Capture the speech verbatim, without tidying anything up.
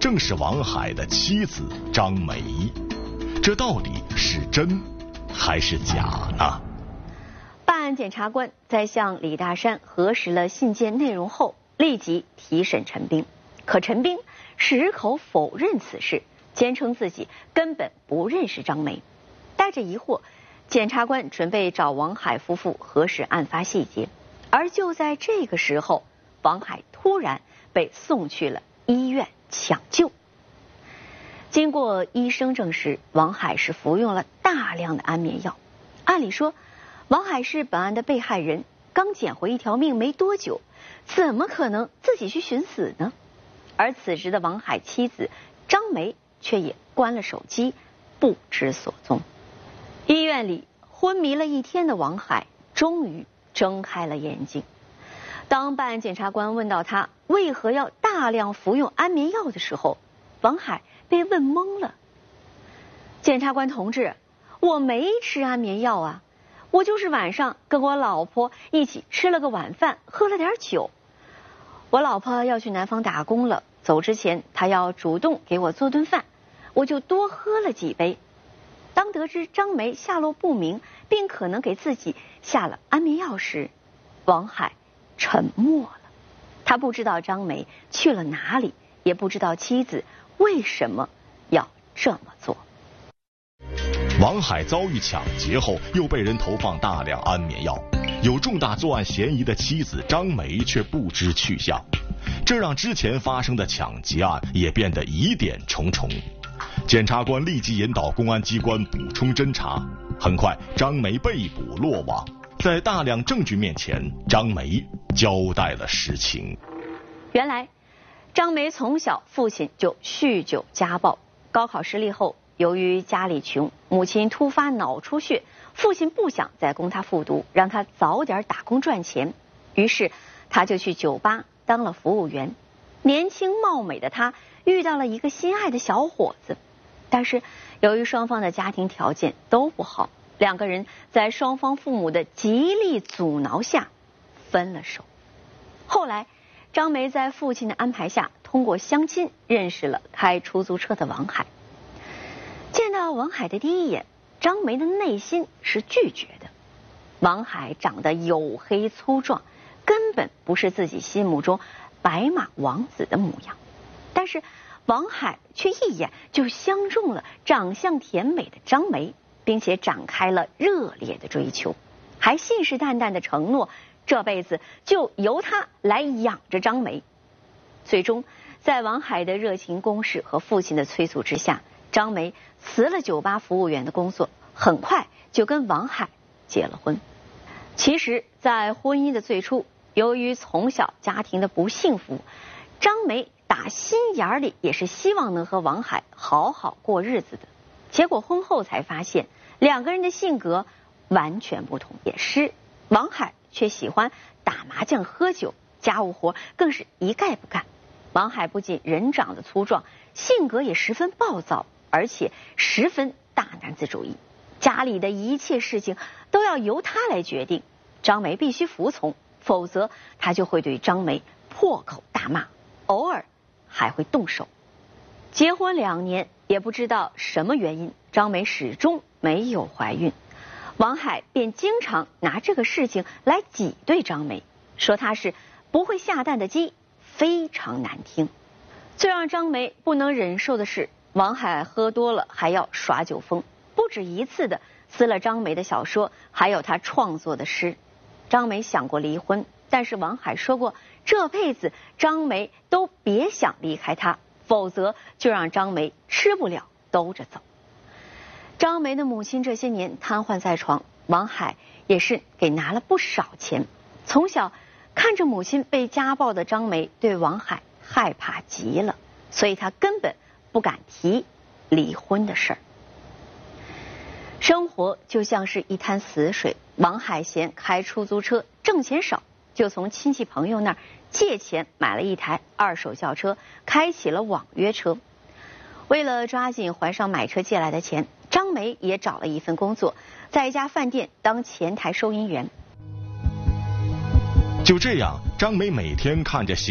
正是王海的妻子张梅。这到底是真还是假呢？ 办案检察官在向李大山核实了信件内容后，立即提审陈斌。可陈斌矢口否认此事，坚称自己根本不认识张梅。带着疑惑，检察官准备找王海夫妇核实案发细节。而就在这个时候，王海突然被送去了医院抢救。经过医生证实，王海是服用了大量的安眠药。按理说，王海是本案的被害人，刚捡回一条命没多久，怎么可能自己去寻死呢？而此时的王海妻子张梅却也关了手机，不知所踪。医院里昏迷了一天的王海终于睁开了眼睛。当办案检察官问到他为何要大量服用安眠药的时候，王海被问懵了。检察官同志，我没吃安眠药啊，我就是晚上跟我老婆一起吃了个晚饭，喝了点酒。我老婆要去南方打工了，走之前她要主动给我做顿饭，我就多喝了几杯。当得知张梅下落不明，并可能给自己下了安眠药时，王海沉默了。他不知道张梅去了哪里，也不知道妻子为什么要这么做。 王海遭遇抢劫后，又被人投放大量安眠药，有重大作案嫌疑的妻子张梅却不知去向，这让之前发生的抢劫案也变得疑点重重。检察官立即引导公安机关补充侦查，很快张梅被捕落网。在大量证据面前，张梅交代了实情。 原来张梅从小父亲就酗酒家暴，高考失利后，由于家里穷，母亲突发脑出血，父亲不想再供她复读，让她早点打工赚钱，于是她就去酒吧当了服务员。年轻貌美的她遇到了一个心爱的小伙子，但是由于双方的家庭条件都不好，两个人在双方父母的极力阻挠下分了手。后来张梅在父亲的安排下，通过相亲认识了开出租车的王海。见到王海的第一眼，张梅的内心是拒绝的。王海长得黝黑粗壮，根本不是自己心目中白马王子的模样，但是王海却一眼就相中了长相甜美的张梅，并且展开了热烈的追求，还信誓旦旦的承诺这辈子就由他来养着张梅。最终在王海的热情攻势和父亲的催促之下，张梅辞了酒吧服务员的工作，很快就跟王海结了婚。其实在婚姻的最初，由于从小家庭的不幸福，张梅打心眼里也是希望能和王海好好过日子的。结果婚后才发现，两个人的性格完全不同，也是王海却喜欢打麻将喝酒，家务活更是一概不干。王海不仅人长得粗壮，性格也十分暴躁，而且十分大男子主义，家里的一切事情都要由他来决定，张梅必须服从，否则他就会对张梅破口大骂，偶尔还会动手。结婚两年，也不知道什么原因，张梅始终没有怀孕。王海便经常拿这个事情来挤兑张梅，说她是不会下蛋的鸡，非常难听。最让张梅不能忍受的是，王海喝多了还要耍酒疯，不止一次的撕了张梅的小说，还有他创作的诗。张梅想过离婚，但是王海说过，这辈子张梅都别想离开他，否则就让张梅吃不了兜着走。张梅的母亲这些年瘫痪在床，王海也是给拿了不少钱。从小看着母亲被家暴的张梅对王海害怕极了，所以他根本不敢提离婚的事儿。生活就像是一滩死水，王海嫌开出租车挣钱少，就从亲戚朋友那儿借钱买了一台二手轿车，开启了网约车。为了抓紧还上买车借来的钱，张梅也找了一份工作，在一家饭店当前台收银员。 就这样，张梅每天看着